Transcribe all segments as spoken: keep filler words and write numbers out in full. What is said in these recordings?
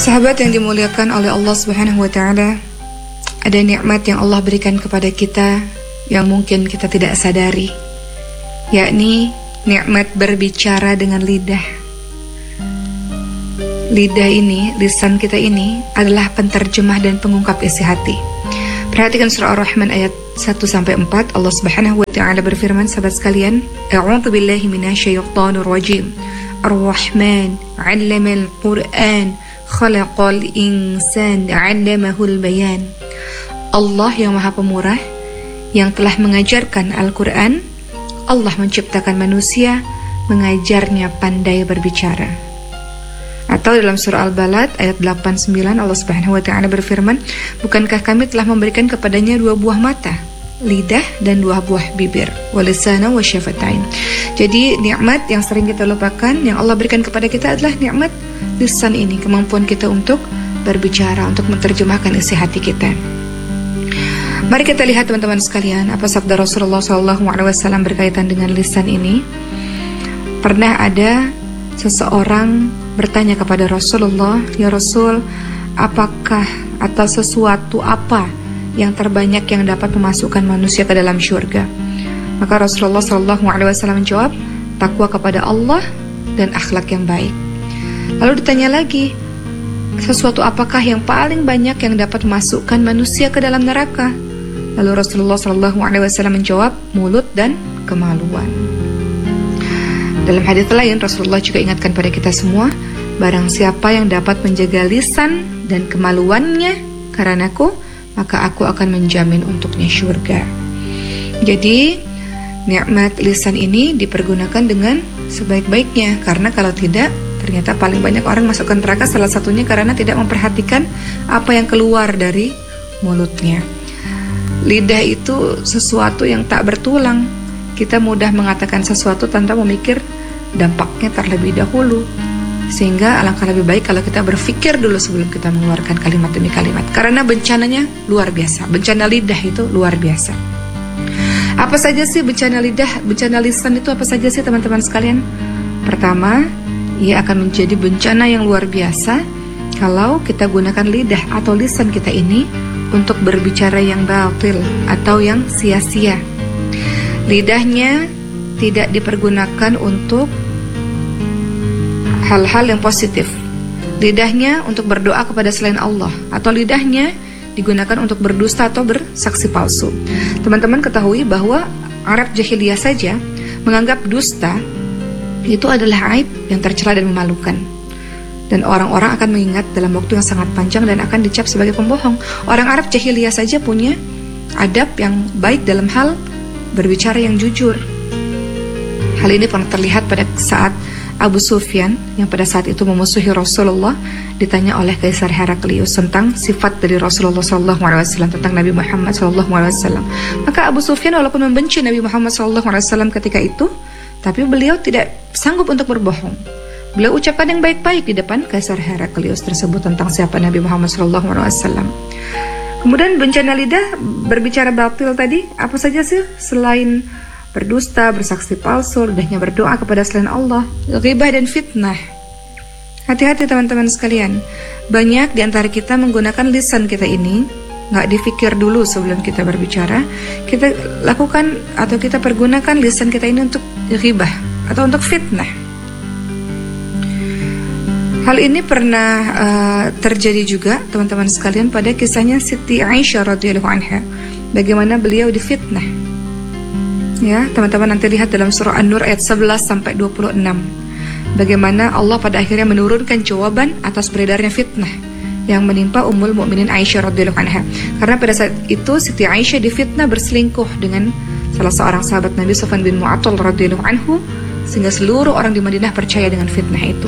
Sahabat yang dimuliakan oleh Allah Subhanahu wa taala, ada nikmat yang Allah berikan kepada kita yang mungkin kita tidak sadari, yakni nikmat berbicara dengan lidah. Lidah ini, lisan kita ini adalah penterjemah dan pengungkap isi hati. Perhatikan surah Ar-Rahman ayat satu sampai empat. Allah Subhanahu wa taala berfirman, sahabat sekalian, A'udzu billahi minasyaitonir rajim. Ar-Rahman 'allamal Qur'an, khalaqal insan 'allamahul bayan. Allah yang Maha Pemurah, yang telah mengajarkan Al-Qur'an. Allah menciptakan manusia, mengajarnya pandai berbicara. Atau dalam surah Al-Balad ayat delapan sembilan, Allah Subhanahu wa taala berfirman, bukankah kami telah memberikan kepadanya dua buah mata, lidah dan dua buah bibir, walisana wa syafatain. Jadi nikmat yang sering kita lupakan yang Allah berikan kepada kita adalah nikmat lisan ini, kemampuan kita untuk berbicara, untuk menerjemahkan isi hati kita. Mari kita lihat teman-teman sekalian, apa sabda Rasulullah shallallahu alaihi wasallam berkaitan dengan lisan ini. Pernah ada seseorang bertanya kepada Rasulullah, ya Rasul, apakah atau sesuatu apa yang terbanyak yang dapat memasukkan manusia ke dalam syurga? Maka Rasulullah shallallahu alaihi wasallam menjawab, takwa kepada Allah dan akhlak yang baik. Lalu ditanya lagi, sesuatu apakah yang paling banyak yang dapat memasukkan manusia ke dalam neraka? Lalu Rasulullah shallallahu alaihi wasallam menjawab, mulut dan kemaluan. Dalam hadis lain Rasulullah juga ingatkan pada kita semua, barang siapa yang dapat menjaga lisan dan kemaluannya karenaku, maka aku akan menjamin untuknya syurga. Jadi nikmat lisan ini dipergunakan dengan sebaik-baiknya, karena kalau tidak, ternyata paling banyak orang masukkan neraka salah satunya karena tidak memperhatikan apa yang keluar dari mulutnya. Lidah itu sesuatu yang tak bertulang. Kita mudah mengatakan sesuatu tanpa memikir dampaknya terlebih dahulu. Sehingga alangkah lebih baik kalau kita berpikir dulu sebelum kita mengeluarkan kalimat demi kalimat. Karena bencananya luar biasa. Bencana lidah itu luar biasa. Apa saja sih bencana lidah, bencana lisan itu apa saja sih teman-teman sekalian? Pertama, ia akan menjadi bencana yang luar biasa kalau kita gunakan lidah atau lisan kita ini untuk berbicara yang batil atau yang sia-sia. Lidahnya tidak dipergunakan untuk hal-hal yang positif. Lidahnya untuk berdoa kepada selain Allah, atau lidahnya digunakan untuk berdusta atau bersaksi palsu. Teman-teman ketahui bahwa Arab jahiliyah saja menganggap dusta itu adalah aib yang tercela dan memalukan. Dan orang-orang akan mengingat dalam waktu yang sangat panjang dan akan dicap sebagai pembohong. Orang Arab jahiliyah saja punya adab yang baik dalam hal berbicara yang jujur. Hal ini pernah terlihat pada saat Abu Sufyan yang pada saat itu memusuhi Rasulullah ditanya oleh Kaisar Heraklius tentang sifat dari Rasulullah shallallahu alaihi wasallam, tentang Nabi Muhammad shallallahu alaihi wasallam. Maka Abu Sufyan walaupun membenci Nabi Muhammad shallallahu alaihi wasallam ketika itu, tapi beliau tidak sanggup untuk berbohong. Beliau ucapkan yang baik-baik di depan Kaisar Heraklius tersebut tentang siapa Nabi Muhammad shallallahu alaihi wasallam. Kemudian bencana lidah, berbicara batil tadi, apa saja sih selain berdusta, bersaksi palsu, lidahnya berdoa kepada selain Allah, ghibah dan fitnah. Hati-hati teman-teman sekalian, banyak di antara kita menggunakan lisan kita ini, nggak dipikir dulu sebelum kita berbicara. Kita lakukan atau kita pergunakan lisan kita ini untuk ghibah atau untuk fitnah. Hal ini pernah uh, terjadi juga teman-teman sekalian pada kisahnya Siti Aisyah radhiyallahu anha, bagaimana beliau difitnah. Ya, teman-teman nanti lihat dalam surah An-Nur ayat sebelas sampai dua puluh enam. Bagaimana Allah pada akhirnya menurunkan jawaban atas beredarnya fitnah yang menimpa Ummul Mukminin Aisyah radhiyallahu anha. Karena pada saat itu Siti Aisyah difitnah berselingkuh dengan salah seorang sahabat Nabi, Sufyan bin Mu'attal radhiyallahu anhu, sehingga seluruh orang di Madinah percaya dengan fitnah itu.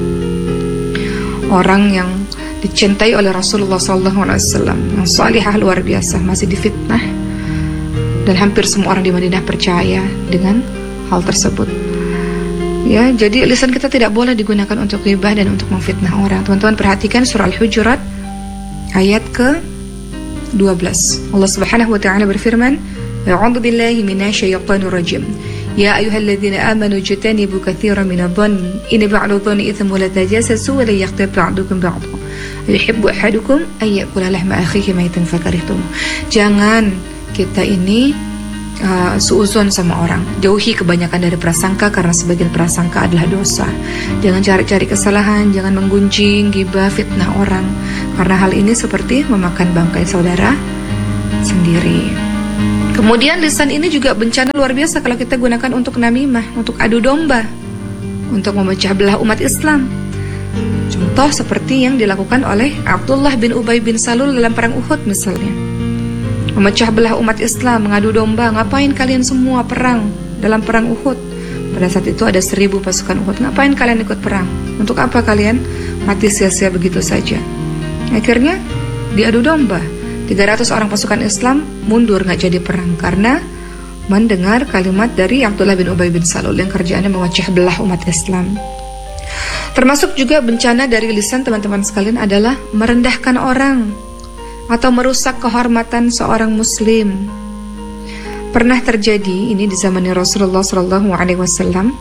Orang yang dicintai oleh Rasulullah shallallahu alaihi wasallam, yang salihah luar biasa, masih difitnah, dan hampir semua orang di Madinah percaya dengan hal tersebut. Ya, jadi lisan kita tidak boleh digunakan untuk ghibah dan untuk memfitnah orang. Teman-teman perhatikan surah Al-Hujurat ayat ke dua belas. Allah Subhanahu wa taala berfirman, A'udzu billahi minasyaitonir rajim. Ya ayyuhalladzina amanu jtanibu katsiran minadh-dhanni inna ba'dadh-dhanni itsmun wa la tajassasu wa la yaghtab ba'dukum ba'dhan Yuhibbu ahadukum ayyakula lahma akhihi maitan fakarihtum. Jangan kita ini uh, suuzon sama orang. Jauhi kebanyakan dari prasangka, karena sebagian prasangka adalah dosa. Jangan cari-cari kesalahan, jangan menggunjing, ghibah, fitnah orang, karena hal ini seperti memakan bangkai saudara sendiri. Kemudian lisan ini juga bencana luar biasa kalau kita gunakan untuk namimah, untuk adu domba, untuk memecah belah umat Islam. Contoh seperti yang dilakukan oleh Abdullah bin Ubay bin Salul dalam perang Uhud misalnya. Memecah belah umat Islam, mengadu domba. Ngapain kalian semua perang dalam perang Uhud? Pada saat itu ada seribu pasukan Uhud. Ngapain kalian ikut perang? Untuk apa kalian mati sia-sia begitu saja? Akhirnya diadu domba. tiga ratus orang pasukan Islam mundur, gak jadi perang karena mendengar kalimat dari Abdullah bin Ubay bin Salul yang kerjaannya memecah belah umat Islam. Termasuk juga bencana dari lisan teman-teman sekalian adalah merendahkan orang atau merusak kehormatan seorang muslim. Pernah terjadi ini di zamannya Rasulullah shallallahu alaihi wasallam.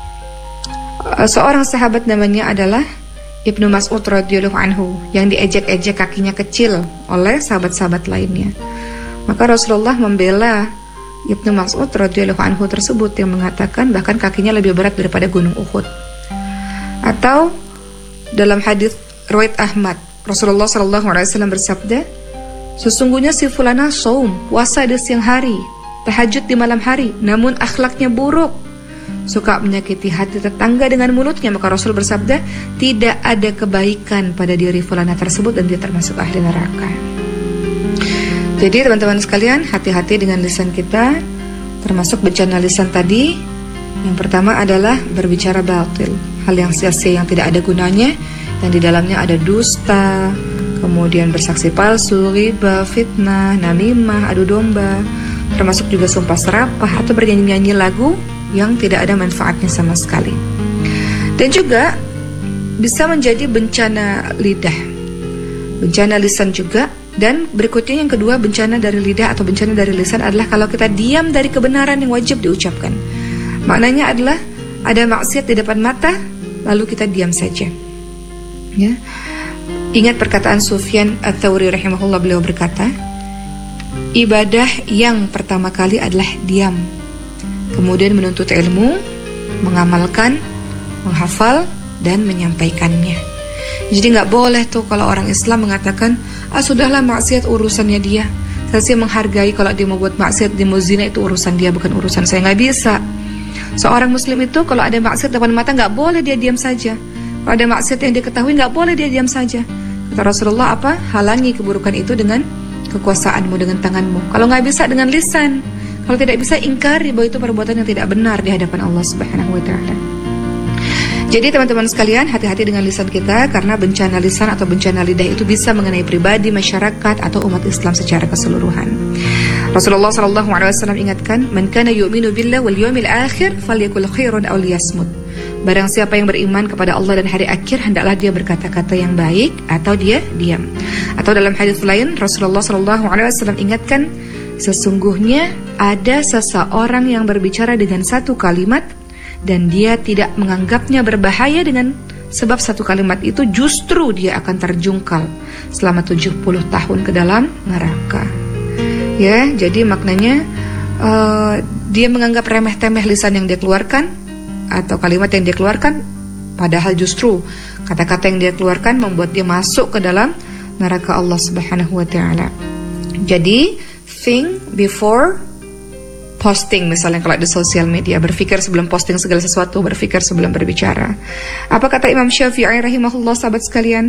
Seorang sahabat namanya adalah Ibnu Mas'ud radhiyallahu anhu yang diejek-ejek kakinya kecil oleh sahabat-sahabat lainnya. Maka Rasulullah membela Ibnu Mas'ud radhiyallahu anhu tersebut yang mengatakan bahkan kakinya lebih berat daripada gunung Uhud. Atau dalam hadis riwayat Ahmad, Rasulullah shallallahu alaihi wasallam bersabda, sesungguhnya si fulana saum, puasa di siang hari, tahajud di malam hari, namun akhlaknya buruk, suka menyakiti hati tetangga dengan mulutnya. Maka Rasul bersabda, tidak ada kebaikan pada diri fulana tersebut dan dia termasuk ahli neraka. Jadi teman-teman sekalian, hati-hati dengan lisan kita. Termasuk bencana lisan tadi, yang pertama adalah berbicara batil, hal yang sia-sia yang tidak ada gunanya, yang di dalamnya ada dusta, kemudian bersaksi palsu, ghibah, fitnah, namimah, adu domba, termasuk juga sumpah serapah atau bernyanyi-nyanyi lagu yang tidak ada manfaatnya sama sekali. Dan juga bisa menjadi bencana lidah, bencana lisan juga. Dan berikutnya yang kedua, bencana dari lidah atau bencana dari lisan adalah kalau kita diam dari kebenaran yang wajib diucapkan. Maknanya adalah ada maksiat di depan mata, lalu kita diam saja. Ya. Ingat perkataan Sufyan Ats-Tsauri rahimahullah, beliau berkata, ibadah yang pertama kali adalah diam, kemudian menuntut ilmu, mengamalkan, menghafal, dan menyampaikannya. Jadi gak boleh tuh kalau orang Islam mengatakan, ah sudahlah maksiat urusannya dia, saya sih menghargai kalau dia mau buat maksiat, dia mau zina, itu urusan dia, bukan urusan saya. Gak bisa. Seorang muslim itu kalau ada maksiat depan mata gak boleh dia diam saja. Kalau ada maksiat yang diketahui gak boleh dia diam saja. Kata Rasulullah apa? Halangi keburukan itu dengan kekuasaanmu, dengan tanganmu. Kalau gak bisa dengan lisan. Kalau tidak bisa, ingkari bahwa itu perbuatan yang tidak benar di hadapan Allah Subhanahu wa taala. Jadi teman-teman sekalian, hati-hati dengan lisan kita, karena bencana lisan atau bencana lidah itu bisa mengenai pribadi, masyarakat, atau umat Islam secara keseluruhan. Rasulullah shallallahu alaihi wasallam ingatkan, man kana yu'minu billah wal yawmil akhir falyakul khairan aw liyasmut. Barang siapa yang beriman kepada Allah dan hari akhir, hendaklah dia berkata-kata yang baik atau dia diam. Atau dalam hadis lain, Rasulullah shallallahu alaihi wasallam ingatkan, sesungguhnya ada seseorang yang berbicara dengan satu kalimat dan dia tidak menganggapnya berbahaya dengan sebab satu kalimat itu, justru dia akan terjungkal selama tujuh puluh tahun ke dalam neraka. Ya, jadi maknanya uh, dia menganggap remeh-temeh lisan yang dia keluarkan atau kalimat yang dia keluarkan, padahal justru kata-kata yang dia keluarkan membuat dia masuk ke dalam neraka Allah Subhanahu wa taala. Jadi think before posting, misalnya kalau di sosial media, berpikir sebelum posting segala sesuatu, berpikir sebelum berbicara. Apa kata Imam Syafi'i rahimahullah, sahabat sekalian?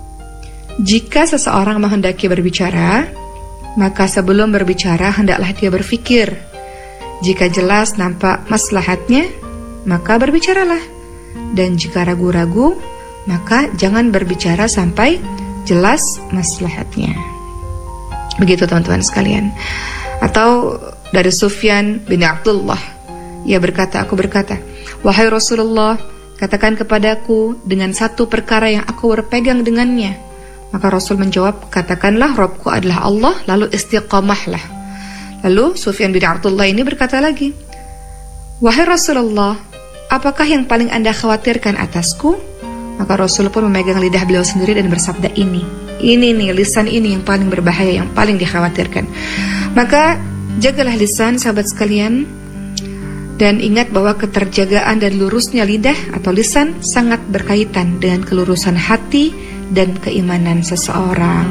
Jika seseorang menghendaki berbicara, maka sebelum berbicara hendaklah dia berpikir. Jika jelas nampak maslahatnya, maka berbicaralah. Dan jika ragu-ragu, maka jangan berbicara sampai jelas maslahatnya. Begitu teman-teman sekalian. Atau dari Sufyan bin Abdullah, ia berkata, aku berkata, wahai Rasulullah, katakan kepadaku dengan satu perkara yang aku berpegang dengannya. Maka Rasul menjawab, katakanlah Rabbku adalah Allah, lalu istiqamahlah. Lalu Sufyan bin Abdullah ini berkata lagi, wahai Rasulullah, apakah yang paling anda khawatirkan atasku? Maka Rasul pun memegang lidah beliau sendiri dan bersabda, ini, ini nih lisan ini yang paling berbahaya, yang paling dikhawatirkan. Maka jagalah lisan, sahabat sekalian, dan ingat bahwa keterjagaan dan lurusnya lidah atau lisan sangat berkaitan dengan kelurusan hati dan keimanan seseorang.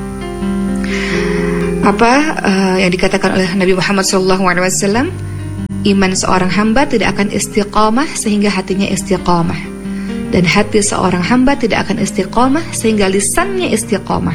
Apa uh, yang dikatakan oleh Nabi Muhammad shallallahu alaihi wasallam, iman seorang hamba tidak akan istiqamah sehingga hatinya istiqamah, dan hati seorang hamba tidak akan istiqamah sehingga lisannya istiqamah.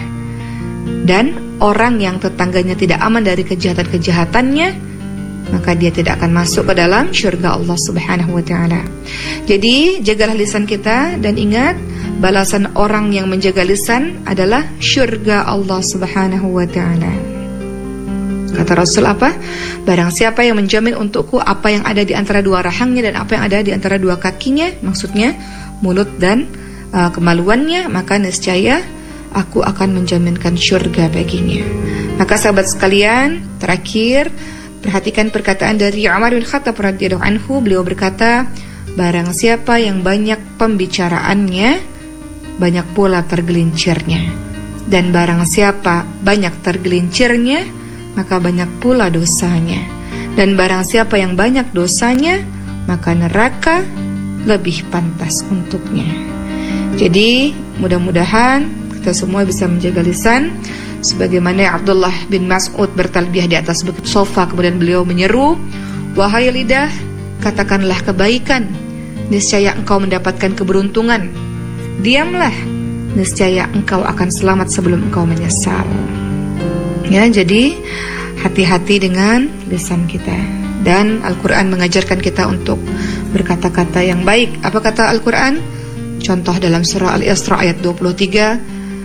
Dan orang yang tetangganya tidak aman dari kejahatan-kejahatannya, maka dia tidak akan masuk ke dalam syurga Allah Subhanahu wa ta'ala. Jadi jagalah lisan kita, dan ingat, balasan orang yang menjaga lisan adalah syurga Allah Subhanahu wa ta'ala. Kata Rasul apa? Barang siapa yang menjamin untukku apa yang ada di antara dua rahangnya dan apa yang ada di antara dua kakinya, maksudnya mulut dan uh, kemaluannya, maka niscaya aku akan menjaminkan syurga baginya. Maka sahabat sekalian, terakhir, perhatikan perkataan dari Umar bin Khattab radhiyallahu anhu. Beliau berkata, barang siapa yang banyak pembicaraannya, banyak pula tergelincirnya. Dan barang siapa banyak tergelincirnya, maka banyak pula dosanya. Dan barang siapa yang banyak dosanya, maka neraka lebih pantas untuknya. Jadi mudah-mudahan kita semua bisa menjaga lisan, sebagaimana Abdullah bin Mas'ud bertalbiyah di atas bukit sofa, kemudian beliau menyeru, wahai lidah, katakanlah kebaikan, niscaya engkau mendapatkan keberuntungan. Diamlah, niscaya engkau akan selamat sebelum engkau menyesal. Ya, jadi hati-hati dengan lisan kita. Dan Al-Quran mengajarkan kita untuk berkata-kata yang baik. Apa kata Al-Quran? Contoh dalam surah Al-Isra ayat dua puluh tiga.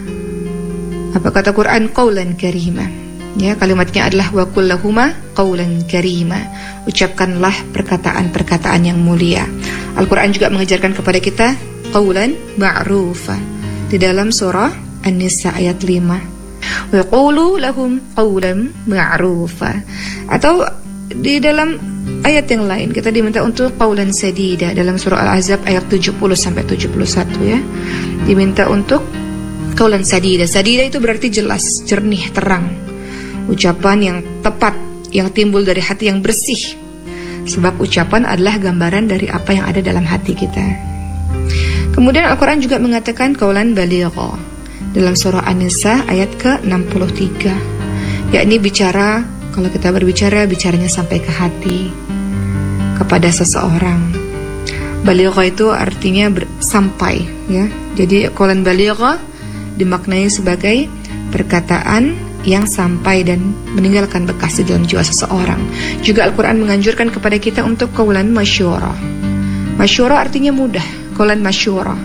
Apa kata Quran? Qawlan karima. Ya, kalimatnya adalah wa kullahuma qawlan karima. Ucapkanlah perkataan-perkataan yang mulia. Al-Quran juga mengajarkan kepada kita qawlan ma'rufa di dalam surah An-Nisa ayat lima. Wa qulu lahum qawlan ma'rufa. Atau di dalam ayat yang lain kita diminta untuk qawlan sadida dalam surah Al-Ahzab ayat tujuh puluh sampai tujuh puluh satu, ya. Diminta untuk qawlan sadida. Sadida itu berarti jelas, jernih, terang. Ucapan yang tepat, yang timbul dari hati yang bersih. Sebab ucapan adalah gambaran dari apa yang ada dalam hati kita. Kemudian Al-Quran juga mengatakan qawlan baligha dalam surah An-Nisa ayat ke enam puluh tiga, yakni bicara, kalau kita berbicara, bicaranya sampai ke hati, kepada seseorang. Baligha itu artinya ber, sampai, ya. Jadi qawlan baligha dimaknai sebagai perkataan yang sampai dan meninggalkan bekas di dalam jiwa seseorang. Juga Al-Quran menganjurkan kepada kita untuk qawlan masyura. Masyura artinya mudah. Qawlan masyura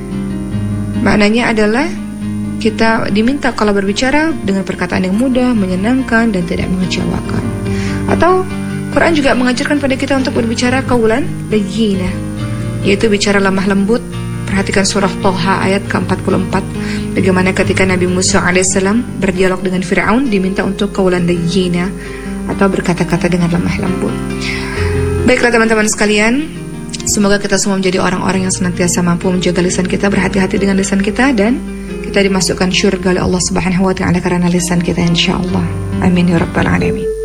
maknanya adalah kita diminta kalau berbicara dengan perkataan yang mudah, menyenangkan, dan tidak mengecewakan. Atau Quran juga mengajarkan pada kita untuk berbicara qawlan layyina, yaitu bicara lemah lembut. Perhatikan surah Toha ayat ke empat puluh empat, bagaimana ketika Nabi Musa alaihissalam berdialog dengan Fir'aun, diminta untuk qawlan layyina, atau berkata-kata dengan lemah lembut. Baiklah teman-teman sekalian, semoga kita semua menjadi orang-orang yang senantiasa mampu menjaga lisan kita, berhati-hati dengan lisan kita, dan kita dimasukkan syurga oleh Allah Subhanahu wa ta'ala karena lisan kita, insyaallah. Amin ya rabbal alamin.